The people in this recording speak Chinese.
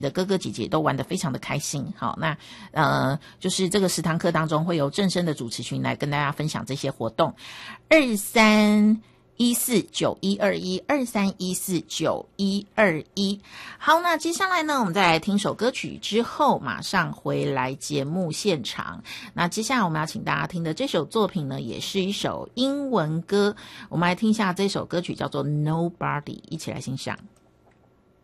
的哥哥姐姐都玩得非常的开心。好，那就是这个10堂课当中会有正声的主持群来跟大家分享这些活动。2314912123149121。好，那接下来呢，我们再来听首歌曲之后马上回来节目现场。那接下来我们要请大家听的这首作品呢，也是一首英文歌，我们来听一下这首歌曲叫做 Nobody， 一起来欣赏。